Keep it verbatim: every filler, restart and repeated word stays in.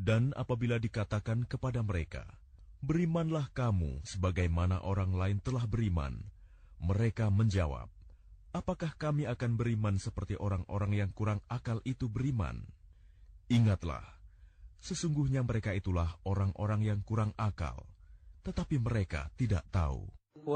Dan apabila dikatakan kepada mereka, "Berimanlah kamu sebagaimana orang lain telah beriman," mereka menjawab, "Apakah kami akan beriman seperti orang-orang yang kurang akal itu beriman?" Ingatlah, sesungguhnya mereka itulah orang-orang yang kurang akal, tetapi mereka tidak tahu.